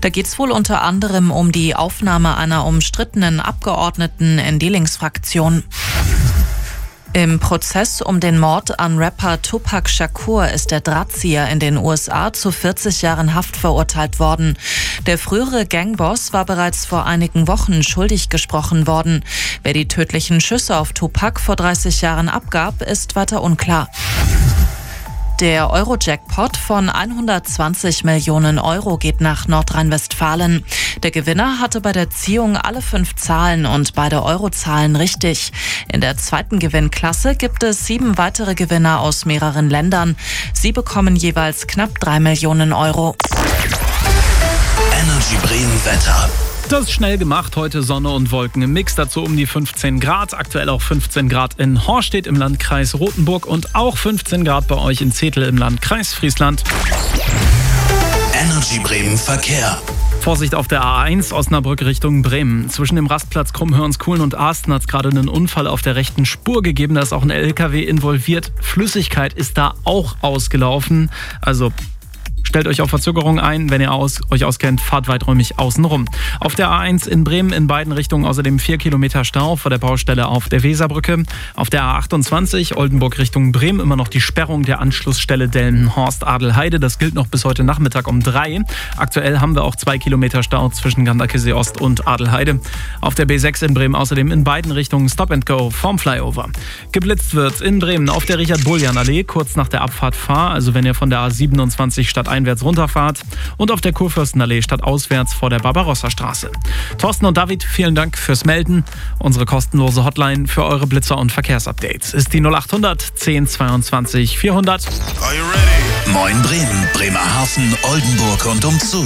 Da geht es wohl unter anderem um die Aufnahme einer umstrittenen Abgeordneten in die Linksfraktion. Im Prozess um den Mord an Rapper Tupac Shakur ist der Drahtzieher in den USA zu 40 Jahren Haft verurteilt worden. Der frühere Gangboss war bereits vor einigen Wochen schuldig gesprochen worden. Wer die tödlichen Schüsse auf Tupac vor 30 Jahren abgab, ist weiter unklar. Der Euro-Jackpot von 120 Millionen Euro geht nach Nordrhein-Westfalen. Der Gewinner hatte bei der Ziehung alle 5 Zahlen und beide Eurozahlen richtig. In der zweiten Gewinnklasse gibt es 7 weitere Gewinner aus mehreren Ländern. Sie bekommen jeweils knapp 3 Millionen Euro. Energy Bremen Wetter. Das ist schnell gemacht, heute Sonne und Wolken im Mix, dazu um die 15 Grad, aktuell auch 15 Grad in Horstedt im Landkreis Rothenburg und auch 15 Grad bei euch in Zetel im Landkreis Friesland. Energy Bremen Verkehr. Vorsicht auf der A1 Osnabrück Richtung Bremen. Zwischen dem Rastplatz Krummhörnskuhlen und Arsten hat es gerade einen Unfall auf der rechten Spur gegeben, da ist auch ein LKW involviert. Flüssigkeit ist da auch ausgelaufen, also stellt euch auf Verzögerung ein, wenn ihr euch auskennt, fahrt weiträumig außenrum. Auf der A1 in Bremen in beiden Richtungen außerdem 4 Kilometer Stau vor der Baustelle auf der Weserbrücke. Auf der A28 Oldenburg Richtung Bremen immer noch die Sperrung der Anschlussstelle Delmenhorst-Adelheide. Das gilt noch bis heute Nachmittag um 3. Aktuell haben wir auch 2 Kilometer Stau zwischen Ganderkesee Ost und Adelheide. Auf der B6 in Bremen außerdem in beiden Richtungen Stop and Go vom Flyover. Geblitzt wird in Bremen auf der Richard-Bullian-Allee kurz nach der Abfahrt Fahr, also wenn ihr von der A27 stadteinwärts runterfahrt, und auf der Kurfürstenallee stadtauswärts vor der Barbarossa-Straße. Thorsten und David, vielen Dank fürs Melden. Unsere kostenlose Hotline für eure Blitzer- und Verkehrsupdates ist die 0800 10 22 400. Are you ready? Moin Bremen, Bremerhaven, Oldenburg und umzu.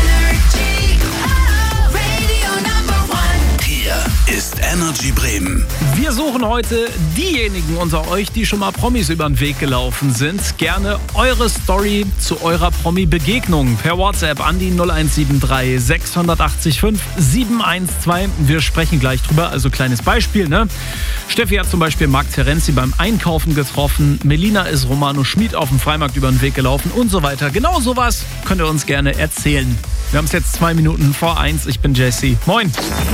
Hier ist Energy Bremen. Wir suchen heute diejenigen unter euch, die schon mal Promis über den Weg gelaufen sind. Gerne eure Story zu eurer Promi-Begegnung per WhatsApp an die 0173 680 712. Wir sprechen gleich drüber, also kleines Beispiel, ne? Steffi hat zum Beispiel Marc Terenzi beim Einkaufen getroffen. Melina ist Romano Schmid auf dem Freimarkt über den Weg gelaufen und so weiter. Genau sowas könnt ihr uns gerne erzählen. Wir haben es jetzt 2 Minuten vor 1. Ich bin Jesse. Moin.